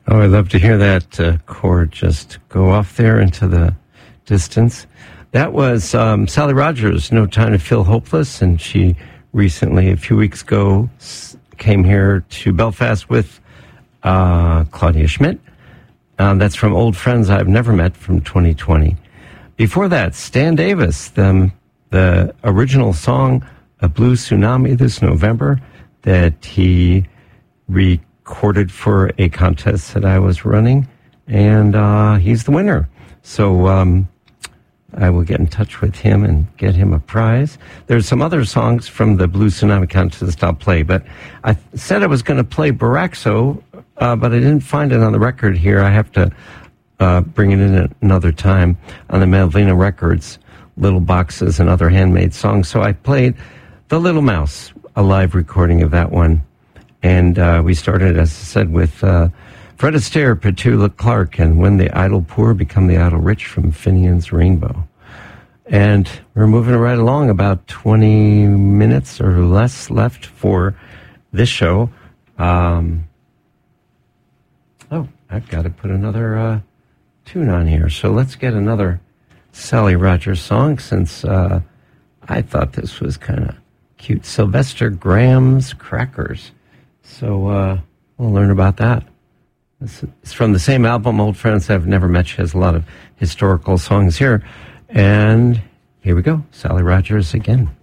Oh, I love to hear that chord just go off there into the distance. That was Sally Rogers, No Time to Feel Hopeless, and she recently, a few weeks ago, came here to Belfast with Claudia Schmidt. That's from Old Friends I've Never Met from 2020. Before that, Stan Davis, the original song, A Blue Tsunami, this November, that he recorded for a contest that I was running, and he's the winner. So I will get in touch with him and get him a prize. There's some other songs from the Blue Tsunami contest I'll play, but I said I was going to play Baraxo, but I didn't find it on the record here. I have to bring it in at another time on the Malvina Records, Little Boxes and Other Handmade Songs. So I played The Little Mouse, a live recording of that one. And we started, as I said, with Fred Astaire, Petula Clark, and When the Idle Poor Become the Idle Rich from Finian's Rainbow. And we're moving right along, about 20 minutes or less left for this show. I've got to put another tune on here. So let's get another Sally Rogers song, since I thought this was kind of cute. Sylvester Graham's Crackers. So we'll learn about that. It's from the same album, Old Friends I've Never Met. She has a lot of historical songs here. And here we go, Sally Rogers again.